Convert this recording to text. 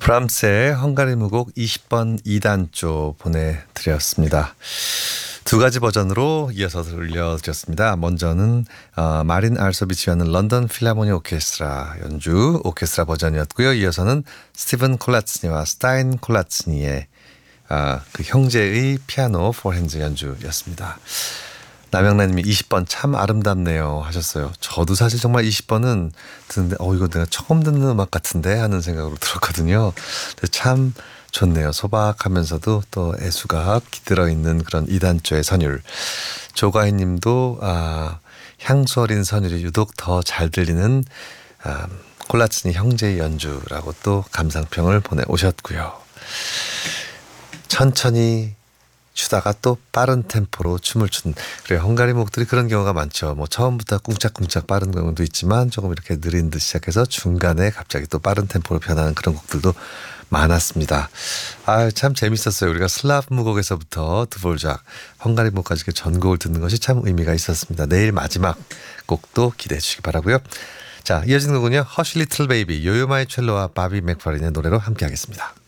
브람스의 헝가리 무곡 20번 2단조 보내드렸습니다. 두 가지 버전으로 이어서 들려드렸습니다. 먼저는 마린 알소비치 하는 런던 필하모니 오케스트라 연주 오케스트라 버전이었고요. 이어서는 스티븐 콜라츠니와 스타인 콜라츠니의 그 형제의 피아노 포핸즈 연주였습니다. 남영란님이 20번 참 아름답네요 하셨어요. 저도 사실 정말 20번은 듣는데 이거 내가 처음 듣는 음악 같은데 하는 생각으로 들었거든요. 근데 참 좋네요. 소박하면서도 또 애수가 깃들어 있는 그런 2단조의 선율. 조가희 님도 향수 어린 선율이 유독 더 잘 들리는 콜라츠니 형제의 연주라고 또 감상평을 보내오셨고요. 천천히 추다가 또 빠른 템포로 춤을 추는 그래요. 헝가리 목들이 그런 경우가 많죠. 뭐 처음부터 꿍짝꿍짝 빠른 경우도 있지만 조금 이렇게 느린 듯 시작해서 중간에 갑자기 또 빠른 템포로 변하는 그런 곡들도 많았습니다. 참 재밌었어요. 우리가 슬라브 무곡에서부터 드볼작 헝가리 목까지 이렇게 전곡을 듣는 것이 참 의미가 있었습니다. 내일 마지막 곡도 기대해 주시기 바라고요. 자, 이어지는 곡은요. 허쉬 리틀 베이비 요요마이 첼로와 바비 맥파린의 노래로 함께 하겠습니다.